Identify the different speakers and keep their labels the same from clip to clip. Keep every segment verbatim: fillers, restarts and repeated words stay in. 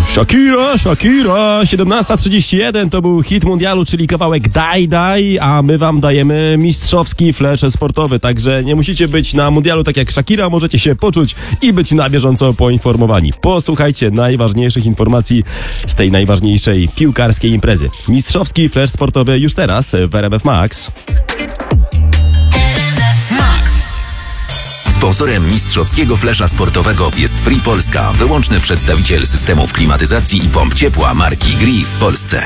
Speaker 1: Shakira, Shakira, siedemnasta trzydzieści jeden to był hit mundialu, czyli kawałek Daj Daj, a my wam dajemy mistrzowski flash sportowy, także nie musicie być na mundialu tak jak Shakira, możecie się poczuć i być na bieżąco poinformowani. Posłuchajcie najważniejszych informacji z tej najważniejszej piłkarskiej imprezy. Mistrzowski flash sportowy już teraz w R M F Max.
Speaker 2: Sponsorem mistrzowskiego flesza sportowego jest Free Polska, wyłączny przedstawiciel systemów klimatyzacji i pomp ciepła marki Gree w Polsce.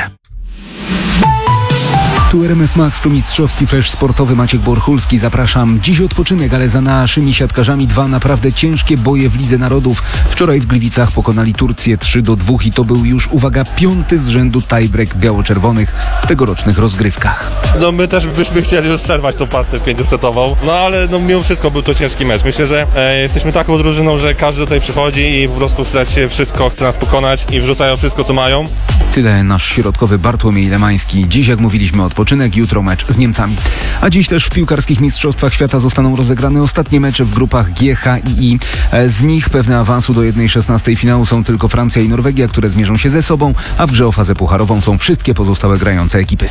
Speaker 3: Tu R M F Max, to mistrzowski flash sportowy, Maciek Borchulski. Zapraszam. Dziś odpoczynek, ale za naszymi siatkarzami dwa naprawdę ciężkie boje w Lidze Narodów. Wczoraj w Gliwicach pokonali Turcję trzy do dwóch i to był już, uwaga, piąty z rzędu tiebreak biało-czerwonych w tegorocznych rozgrywkach.
Speaker 4: No my też byśmy chcieli już przerwać tą pasę pięciosetową, no ale no mimo wszystko był to ciężki mecz. Myślę, że e, jesteśmy taką drużyną, że każdy tutaj przychodzi i po prostu chce się wszystko, chce nas pokonać i wrzucają wszystko, co mają.
Speaker 3: Tyle nasz środkowy Bartłomiej Lemański. Dziś, jak mówiliśmy, odpoczynek, jutro mecz z Niemcami. A dziś też w piłkarskich mistrzostwach świata zostaną rozegrane ostatnie mecze w grupach G, H i I. Z nich pewne awansu do jednej szesnastej finału są tylko Francja i Norwegia, które zmierzą się ze sobą, a w grze o fazę pucharową są wszystkie pozostałe grające ekipy.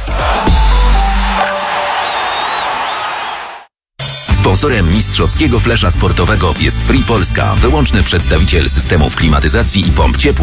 Speaker 2: Sponsorem mistrzowskiego flesza sportowego jest Free Polska, wyłączny przedstawiciel systemów klimatyzacji i pomp ciepła